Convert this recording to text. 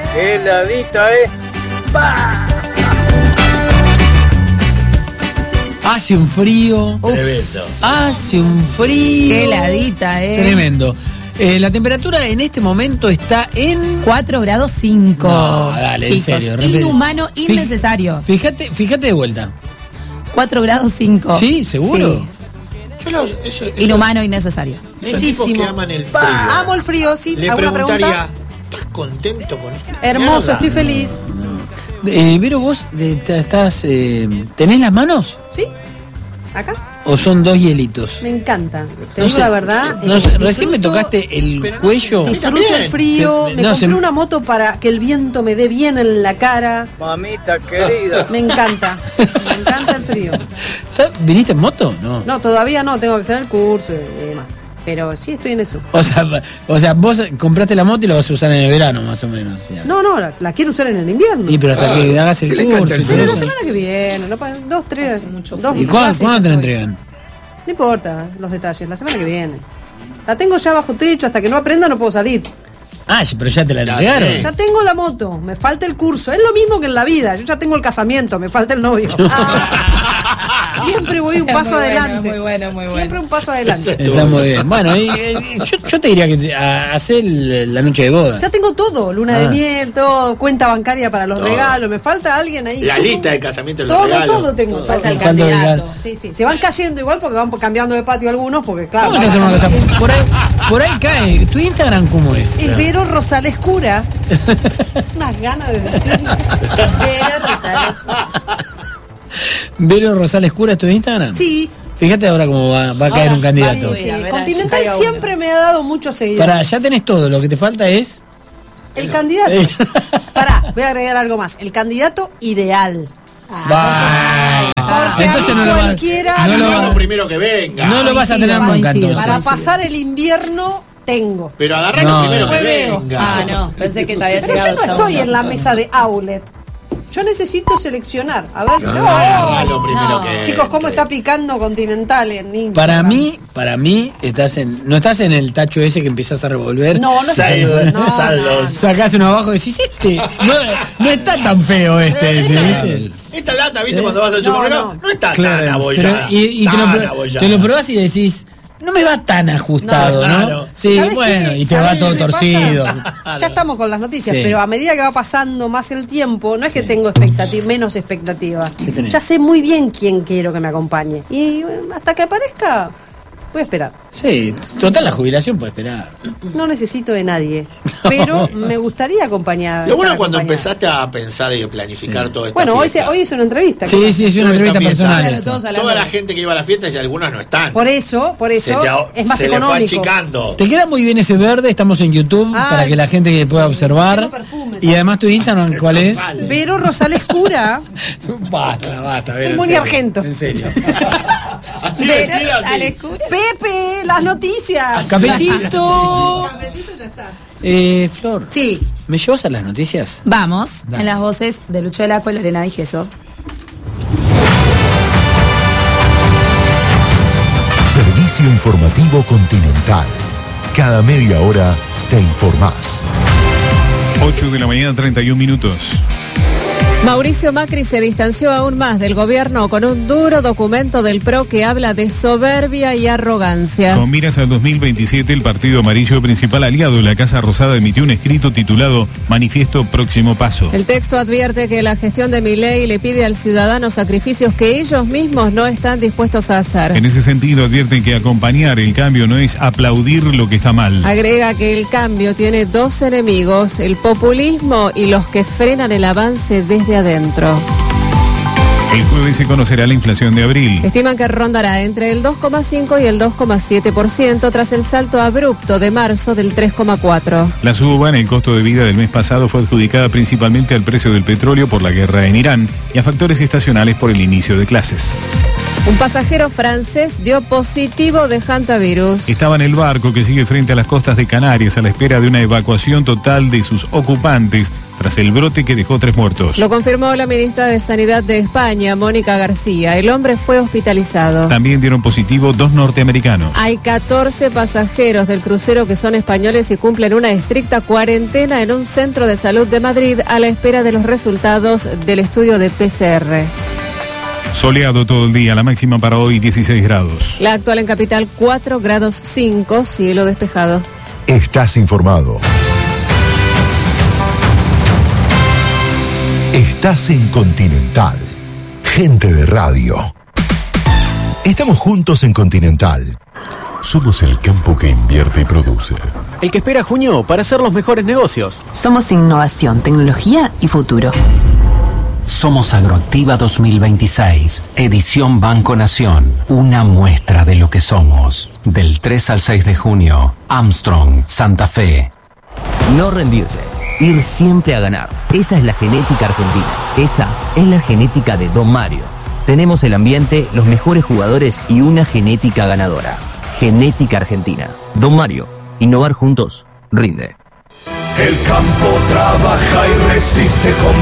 ¡Qué heladita, ¡Bah! Hace un frío. Hace un frío. Qué heladita, Tremendo. La temperatura en este momento está en 4 grados 5. No, dale, chicos, en serio. Inhumano, innecesario. Fíjate de vuelta. 4 grados 5. ¿Sí? ¿Seguro? Sí. Inhumano, innecesario. Bellísimo. Que aman el frío. Amo el frío, sí. Le preguntaría, ¿estás contento con esto? Hermoso, mierda? estoy feliz. Vero, vos estás. ¿Tenés las manos? ¿Sí? ¿Acá? ¿O son 2 hielitos? Me encanta. Te digo la verdad. No sé, recién me tocaste el cuello. Disfruto el frío. Me compré una moto para que el viento me dé bien en la cara. Mamita querida. Me encanta. Me encanta el frío. ¿Viniste en moto? No. No, todavía no. Tengo que hacer el curso y demás. Pero sí estoy en eso. O sea, vos compraste la moto y la vas a usar en el verano, más o menos. Ya. No, la quiero usar en el invierno. Y pero hasta que hagas el curso. Pero la semana que viene, 2, 3. ¿Y cuándo te la entregan? No importa los detalles, la semana que viene. La tengo ya bajo techo, hasta que no aprenda no puedo salir. Ah, pero ya te la entregaron. Ya tengo la moto, me falta el curso. Es lo mismo que en la vida, yo ya tengo el casamiento, me falta el novio. Siempre voy un paso adelante. Muy bueno. Siempre un paso adelante. Está muy bien. Bueno, yo te diría que hacer la noche de boda. Ya tengo todo, luna de miel, todo, cuenta bancaria para los regalos. Me falta alguien ahí. La lista de casamiento de los regalos. Todo tengo. Falta el candidato. Sí. Se van cayendo igual porque van cambiando de patio algunos, porque claro. Vamos a hacer una cosa. Por ahí cae. ¿Tu Instagram cómo es? Es Vero Rosales Cura. Unas ganas de decirlo. Vero Rosales. ¿Vero Rosales Cura es tu Instagram? Sí. Fíjate ahora cómo va a caer un candidato. Sí. Continental siempre me ha dado muchos seguidores. Pará, ya tenés todo, lo que te falta es... El candidato. Pará, voy a agregar algo más. El candidato ideal. Porque entonces a mí cualquiera... No lo primero que venga. No lo vas a tener nunca, entonces. Para pasar el invierno... Tengo. Pero agarrá lo primero que venga. No, pensé que te había pero llegado. yo no estoy en la mesa de outlet. Yo necesito seleccionar. A ver. Agarrá lo primero que chicos, ¿cómo está picando Continental en Instagram? Para mí no estás en el tacho ese que empiezas a revolver. No saldos. Sacás uno abajo y decís, no está tan feo ¿viste? Esta lata, ¿viste? Cuando vas al supermercado, no está tan abollada. Y te lo probás y decís, no me va tan ajustado, ¿no? Sí, bueno, y te va todo torcido. Ya estamos con las noticias, Sí. pero a medida que va pasando más el tiempo, no es que tengo menos expectativa. ¿Qué tenés? Ya sé muy bien quién quiero que me acompañe. Y hasta que aparezca, voy a esperar. Sí, total, la jubilación puede esperar. No necesito de nadie, pero me gustaría acompañar. Lo bueno cuando empezaste a pensar y a planificar todo esto. Bueno, hoy es una entrevista. Sí, es una entrevista personal. Toda la gente que iba a la fiesta y algunas no están. Por eso es más económico. Se le fue achicando. Te queda muy bien ese verde, estamos en YouTube para que la gente que pueda observar. Y además tu Instagram, ¿cuál es? Vero Rosales Cura. Basta. Soy muy argento. En serio. Vero Rosales Cura. Pepe, las noticias. Cafecito. Cafecito ya está. Flor. Sí. ¿Me llevas a las noticias? Vamos, Dale. en las voces de Lucho del Acua y Lorena Di Gesso. Servicio informativo Continental. Cada media hora te informás. 8 de la mañana, 31 minutos. Mauricio Macri se distanció aún más del gobierno con un duro documento del PRO que habla de soberbia y arrogancia. Con miras al 2027, el partido amarillo principal aliado de la Casa Rosada emitió un escrito titulado Manifiesto Próximo Paso. El texto advierte que la gestión de Milei le pide al ciudadano sacrificios que ellos mismos no están dispuestos a hacer. En ese sentido, advierten que acompañar el cambio no es aplaudir lo que está mal. Agrega que el cambio tiene dos enemigos, el populismo y los que frenan el avance desde adentro. El jueves se conocerá la inflación de abril. Estiman que rondará entre el 2,5 y el 2,7% tras el salto abrupto de marzo del 3,4%. La suba en el costo de vida del mes pasado fue adjudicada principalmente al precio del petróleo por la guerra en Irán y a factores estacionales por el inicio de clases. Un pasajero francés dio positivo de hantavirus. Estaba en el barco que sigue frente a las costas de Canarias a la espera de una evacuación total de sus ocupantes tras el brote que dejó 3 muertos. Lo confirmó la ministra de Sanidad de España, Mónica García. El hombre fue hospitalizado. También dieron positivo 2 norteamericanos. Hay 14 pasajeros del crucero que son españoles y cumplen una estricta cuarentena en un centro de salud de Madrid a la espera de los resultados del estudio de PCR. Soleado todo el día, la máxima para hoy 16 grados. La actual en Capital 4 grados 5, cielo despejado. Estás informado. Estás en Continental. Gente de radio. Estamos juntos en Continental. Somos el campo que invierte y produce. El que espera junio para hacer los mejores negocios. Somos innovación, tecnología y futuro. Somos Agroactiva 2026, edición Banco Nación, una muestra de lo que somos. Del 3 al 6 de junio, Armstrong, Santa Fe. No rendirse, ir siempre a ganar. Esa es la genética argentina. Esa es la genética de Don Mario. Tenemos el ambiente, los mejores jugadores y una genética ganadora. Genética argentina. Don Mario, innovar juntos, rinde. El campo trabaja y resiste como